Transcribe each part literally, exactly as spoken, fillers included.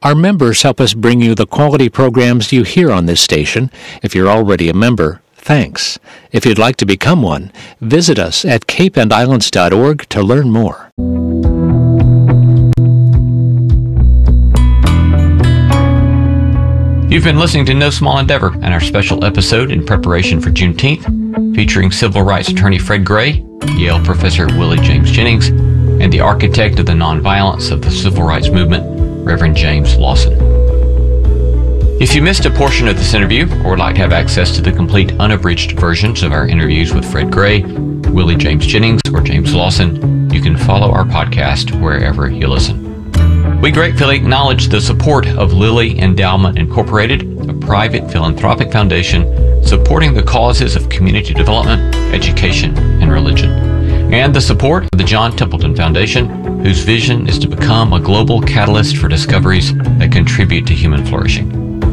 Our members help us bring you the quality programs you hear on this station. If you're already a member, thanks. If you'd like to become one, visit us at cape and islands dot org to learn more. You've been listening to No Small Endeavor and our special episode in preparation for Juneteenth, featuring civil rights attorney Fred Gray, Yale professor Willie James Jennings, and the architect of the nonviolence of the civil rights movement, Reverend James Lawson. If you missed a portion of this interview or would like to have access to the complete unabridged versions of our interviews with Fred Gray, Willie James Jennings, or James Lawson, you can follow our podcast wherever you listen. We gratefully acknowledge the support of Lilly Endowment Incorporated, a private philanthropic foundation supporting the causes of community development, education, and religion, and the support of the John Templeton Foundation, whose vision is to become a global catalyst for discoveries that contribute to human flourishing.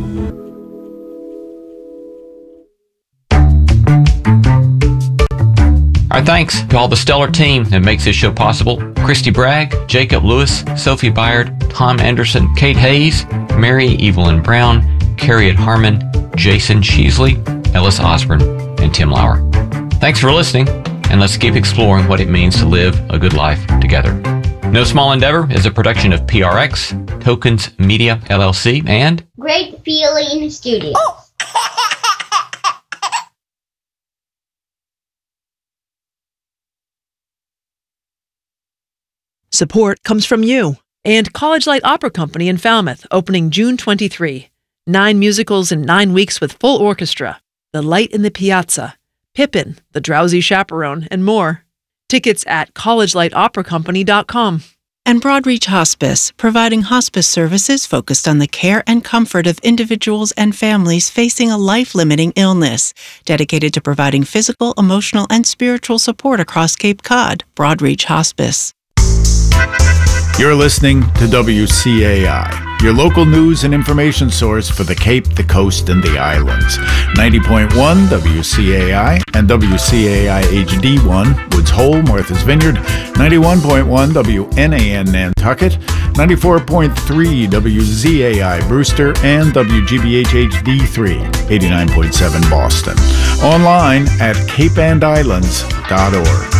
Our thanks to all the stellar team that makes this show possible: Christy Bragg, Jacob Lewis, Sophie Byard, Tom Anderson, Kate Hayes, Mary Evelyn Brown, Carriot Harmon, Jason Sheasley, Ellis Osborne, and Tim Lauer. Thanks for listening, and let's keep exploring what it means to live a good life together. No Small Endeavor is a production of P R X, Tokens Media, L L C, and Great Feeling Studios. Support comes from you and College Light Opera Company in Falmouth, opening June twenty-third. Nine musicals in nine weeks with full orchestra. The Light in the Piazza, Pippin, The Drowsy Chaperone, and more. Tickets at college light opera company dot com. And Broadreach Hospice, providing hospice services focused on the care and comfort of individuals and families facing a life-limiting illness, dedicated to providing physical, emotional, and spiritual support across Cape Cod. Broadreach Hospice. You're listening to W C A I, your local news and information source for the Cape, the Coast, and the Islands. ninety point one W C A I and W C A I H D one, Woods Hole, Martha's Vineyard, ninety-one point one W N A N Nantucket, ninety-four point three W Z A I Brewster, and W G B H H D three, eighty-nine point seven Boston. Online at cape and islands dot org.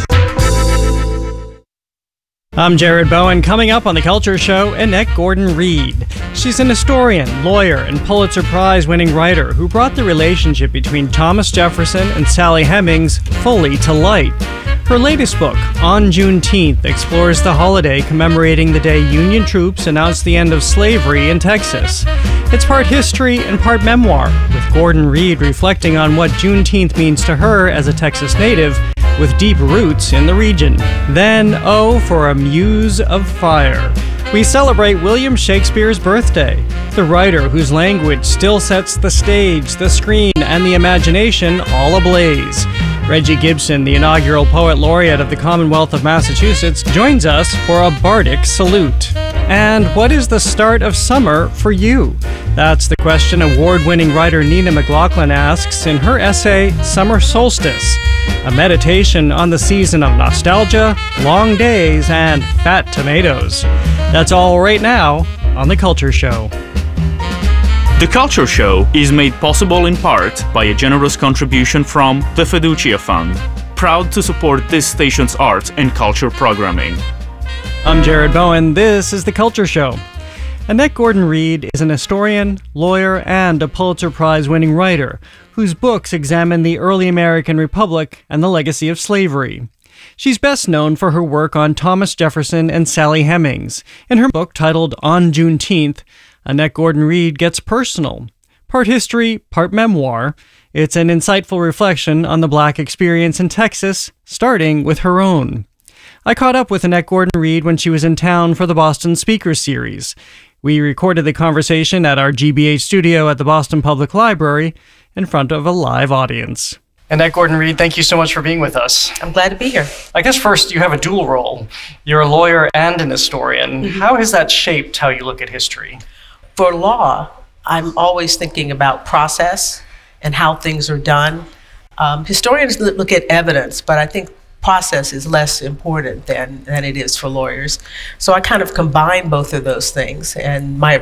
I'm Jared Bowen. Coming up on The Culture Show, Annette Gordon-Reed. She's an historian, lawyer, and Pulitzer Prize-winning writer who brought the relationship between Thomas Jefferson and Sally Hemings fully to light. Her latest book, On Juneteenth, explores the holiday commemorating the day Union troops announced the end of slavery in Texas. It's part history and part memoir, with Gordon-Reed reflecting on what Juneteenth means to her as a Texas native, with deep roots in the region. Then, oh, for a muse of fire. We celebrate William Shakespeare's birthday, the writer whose language still sets the stage, the screen, and the imagination all ablaze. Reggie Gibson, the inaugural Poet Laureate of the Commonwealth of Massachusetts, joins us for a bardic salute. And what is the start of summer for you? That's the question award-winning writer Nina McLaughlin asks in her essay, Summer Solstice, a meditation on the season of nostalgia, long days, and fat tomatoes. That's all right now on The Culture Show. The Culture Show is made possible in part by a generous contribution from the Fiducia Fund, proud to support this station's arts and culture programming. I'm Jared Bowen. This is The Culture Show. Annette Gordon-Reed is an historian, lawyer, and a Pulitzer Prize-winning writer whose books examine the early American Republic and the legacy of slavery. She's best known for her work on Thomas Jefferson and Sally Hemings. In her book titled On Juneteenth, Annette Gordon-Reed gets personal. Part history, part memoir. It's an insightful reflection on the Black experience in Texas, starting with her own. I caught up with Annette Gordon-Reed when she was in town for the Boston Speaker Series. We recorded the conversation at our G B H studio at the Boston Public Library in front of a live audience. Annette Gordon-Reed, thank you so much for being with us. I'm glad to be here. I guess first, you have a dual role. You're a lawyer and an historian. Mm-hmm. How has that shaped how you look at history? For law, I'm always thinking about process and how things are done. Um, historians look at evidence, but I think process is less important than, than it is for lawyers. So I kind of combine both of those things, and my